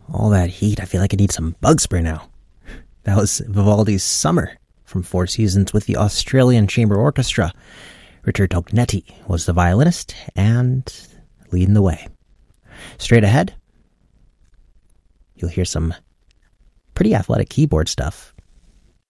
All that heat, I feel like I need some bug spray now. That was Vivaldi's Summer from Four Seasons with the Australian Chamber Orchestra. Richard Tognetti was the violinist and leading the way. Straight ahead, you'll hear some pretty athletic keyboard stuff